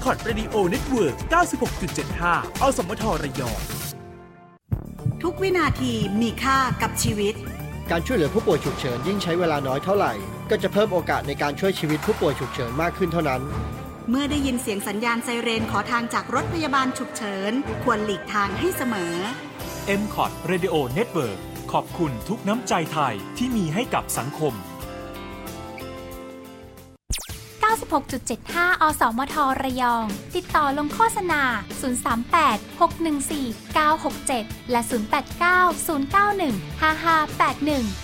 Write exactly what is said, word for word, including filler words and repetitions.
ม คอ ที Radio Network เก้าสิบหกจุดเจ็ดห้า อสมทระยองทุกวินาทีมีค่ากับชีวิตการช่วยเหลือผู้ป่วยฉุกเฉินยิ่งใช้เวลาน้อยเท่าไหร่ก็จะเพิ่มโอกาสในการช่วยชีวิตผู้ป่วยฉุกเฉินมากขึ้นเท่านั้นเมื่อได้ยินเสียงสัญญาณไซเรนขอทางจากรถพยาบาลฉุกเฉินควรหลีกทางให้เสมอเอ็ม คอ ที Radio Network ขอบคุณทุกน้ำใจไทยที่มีให้กับสังคมเก้าสิบหกจุดเจ็ดห้า อสมทระยองติดต่อลงโฆษณาศูนย์ สาม แปด หก หนึ่ง สี่ เก้า หก เจ็ดและศูนย์ แปด เก้า ศูนย์ เก้า หนึ่ง ห้า ห้า แปด หนึ่ง